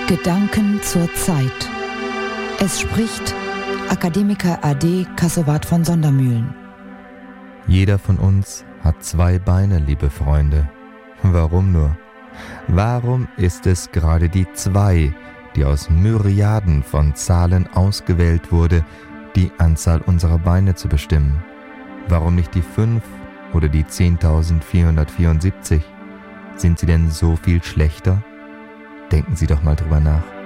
Gedanken zur Zeit. Es spricht Akademiker AD Kassowat von Sondermühlen. Jeder von uns hat zwei Beine, liebe Freunde. Warum nur? Warum ist es gerade die zwei, die aus Myriaden von Zahlen ausgewählt wurde, die Anzahl unserer Beine zu bestimmen? Warum nicht die 5 oder die 10.474? Sind sie denn so viel schlechter? Denken Sie doch mal drüber nach.